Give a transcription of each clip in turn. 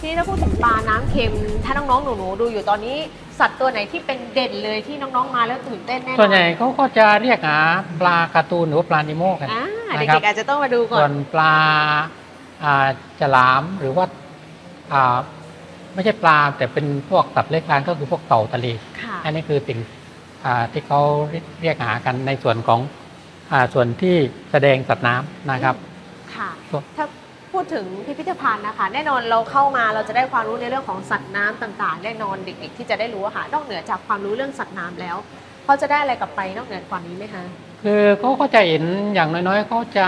ทีนี้ถ้าพูดถึงปลาน้ำเค็มถ้าน้องๆหนูๆดูอยู่ตอนนี้สัตว์ตัวไหนที่เป็นเด่นเลยที่น้องๆมาแล้วตื่นเต้นแน่นอนส่วนใหญ่เขาก็จะเรียกหาปลาการ์ตูนหรือว่าปลานิโมกันเด็นะครับกๆอาจจะต้องมาดูก่อนส่วนปลาฉลามหรือว่าไม่ใช่ปลาแต่เป็นพวกสัตว์เลื้อยคลานก็คือพวกเต่าทะเลอันนี้คือสิ่งที่เขาเรียกหากันในส่วนของส่วนที่แสดงสัตว์น้ำนะครับค่ะถ้าพูดถึงพิพิธภัณฑ์นะคะแน่นอนเราเข้ามาเราจะได้ความรู้ในเรื่องของสัตว์น้ำต่างๆแน่นอนเด็กๆที่จะได้รู้ค่ะนอกเหนือจากความรู้เรื่องสัตว์น้ำแล้วเขาจะได้อะไรกลับไปนอกเหนือกว่านี้ไหมคะคือเขาก็จะเห็นอย่างน้อยๆเขาจะ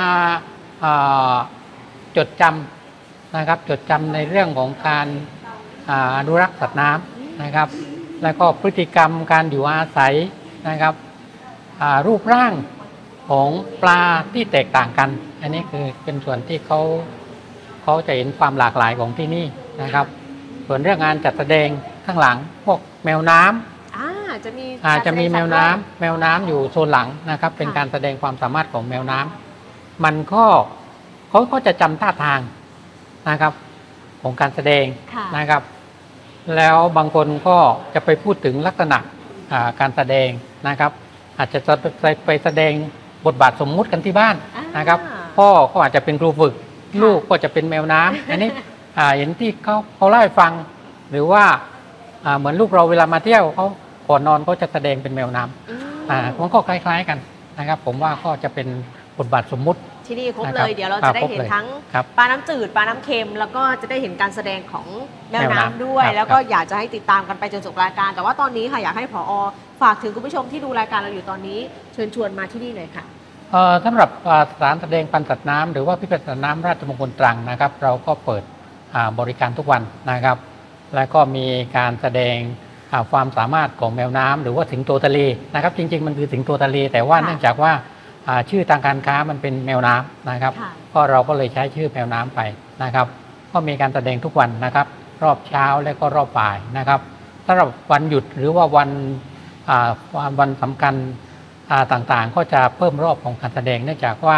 จดจำนะครับจดจำในเรื่องของการอนุรักษ์สัตว์น้ำนะครับแล้วก็พฤติกรรมการอยู่อาศัยนะครับรูปร่างของปลาที่แตกต่างกันอันนี้คือเป็นส่วนที่เขาจะเห็นความหลากหลายของที่นี่นะครับส่วนเรื่องงานจัดแสดงข้างหลังพวกแมวน้ำจะมีแมวน้ำอยู่โซนหลังนะครับเป็นการแสดงความสามารถของแมวน้ำมันก็เขาก็จะจำท่าทางนะครับของการแสดงนะครับแล้วบางคนก็จะไปพูดถึงลักษณะการแสดงนะครับอาจจะไปแสดงบทบาทสมมุติกันที่บ้านนะครับพ่อก็อาจจะเป็นครูฝึกลูกก็จะเป็นแมวน้ำอันนี้เห็นที่เขาเล่าให้ฟังหรือว่าเหมือนลูกเราเวลามาเที่ยวเขาก่อนนอนก็จะแสดงเป็นแมวน้ำมันก็คล้ายๆกันนะครับผมว่าก็จะเป็นบทบาทสมมุติที่นี่ครบเลยเดี๋ยวเราจะได้เห็นทั้งปลาน้ำจืดปลาน้ำเค็มแล้วก็จะได้เห็นการแสดงของแมวน้ำด้วยแล้วก็อยากจะให้ติดตามกันไปจนจบรายการแต่ว่าตอนนี้ค่ะอยากให้ผอ.ฝากถึงคุณผู้ชมที่ดูรายการเราอยู่ตอนนี้เชิญชวนมาที่นี่หน่อยค่ะสำหรับสถานแสดงพันธุ์สัตว์น้ำหรือว่าพิพิธภัณฑ์สัตว์น้ำราชมงคลตรังนะครับเราก็เปิดบริการทุกวันนะครับและก็มีการแสดงความสามารถของแมวน้ำหรือว่าสิงโตทะเลนะครับจริงๆมันคือสิงโตทะเลแต่ว่าเนื่องจากว่าชื่อทางการค้ามันเป็นแมวน้ำนะครับก็เราก็เลยใช้ชื่อแมวน้ำไปนะครับก็มีการแสดงทุกวันนะครับรอบเช้าและก็รอบบ่ายนะครับสำหรับวันหยุดหรือว่าวันสำคัญต่างๆก็จะเพิ่มรอบของการแสดงเนื่องจากว่า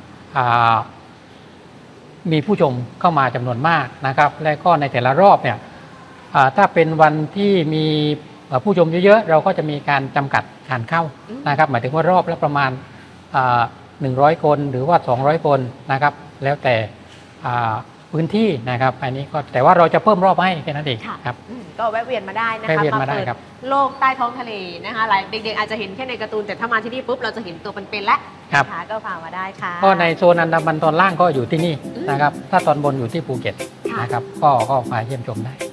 มีผู้ชมเข้ามาจำนวนมากนะครับและก็ในแต่ละรอบเนี่ยถ้าเป็นวันที่มีผู้ชมเยอะๆเราก็จะมีการจำกัดการเข้านะครับหมายถึงว่ารอบละประมาณ100 คนหรือว่า200 คนนะครับแล้วแต่พื้นที่นะครับอันนี้ก็แต่ว่าเราจะเพิ่มรอบให้แค่นั้นเองครับก็แวะเวียนมาได้นะคะมาเปิดโลกใต้ท้องทะเลนะคะหลายเด็กๆอาจจะเห็นแค่ในการ์ตูนแต่ถ้ามาที่นี่ปุ๊บเราจะเห็นตัวเป็นๆแล้วนะคะก็พามาได้ค่ะก็ในโซนอันดามันตอนล่างก็อยู่ที่นี่นะครับถ้าตอนบนอยู่ที่ภูเก็ตนะครับก็มาเยี่ยมชมได้